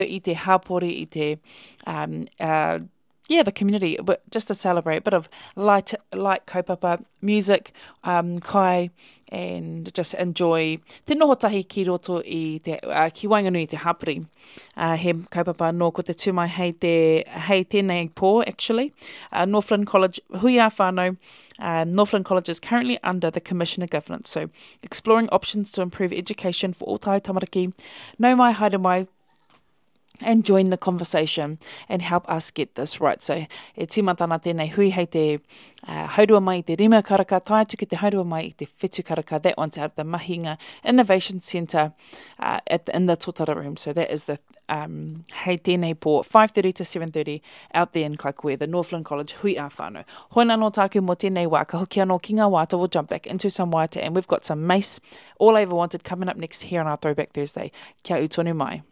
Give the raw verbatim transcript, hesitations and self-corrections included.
i te hapori, i te um, uh, yeah, the community, but just to celebrate a bit of light, light kaupapa music, um, kai, and just enjoy te noho tahi ki roto i te, uh, ki Wainganui te hapori. Uh, he kaupapa no ko te tūmai hei te, hei tēnei pō, actually. Uh, Northland College, hui a whānau, uh, Northland College is currently under the Commissioner governance, so exploring options to improve education for all tai tamariki. Nau mai, haere mai, and join the conversation and help us get this right. So, e timatana tēnei hui hei te uh, haurua mai i te rima karaka, tai tuki te haurua mai i te whetu karaka, that one's out of the Mahinga Innovation Centre uh, at the, in the Totara Room. So that is the um, hei tēnei pō, five thirty to seven thirty out there in Kaikohe, the Northland College, hui a whānau. Hoina no tāku mo tēnei wā, ka hoki anō ki ngā wāta, we'll jump back into some wāta, and we've got some Mace, All I Ever Wanted, coming up next here on our Throwback Thursday. Kia utonu mai.